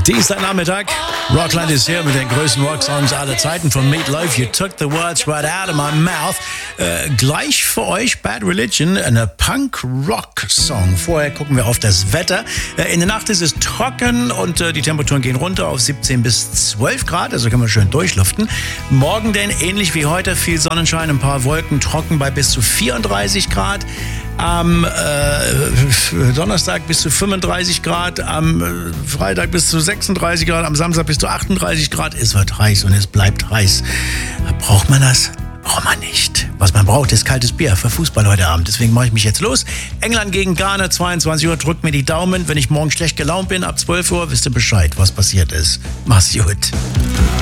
Dienstagnachmittag. Rockland ist hier mit den größten Rocksongs aller Zeiten von Meat Loaf. You took the words right out of my mouth. Gleich für euch Bad Religion, eine Punk-Rock-Song. Vorher gucken wir auf das Wetter. In der Nacht ist es trocken und die Temperaturen gehen runter auf 17 bis 12 Grad. Also kann man schön durchlüften. Morgen denn ähnlich wie heute viel Sonnenschein, ein paar Wolken, trocken bei bis zu 34 Grad. Am Donnerstag bis zu 35 Grad, am Freitag bis zu 36 Grad, am Samstag bis zu 38 Grad. Es wird heiß und es bleibt heiß. Braucht man das? Braucht man nicht. Was man braucht, ist kaltes Bier für Fußball heute Abend. Deswegen mache ich mich jetzt los. England gegen Ghana, 22 Uhr. Drückt mir die Daumen. Wenn ich morgen schlecht gelaunt bin, ab 12 Uhr, wisst ihr Bescheid, was passiert ist. Mach's gut.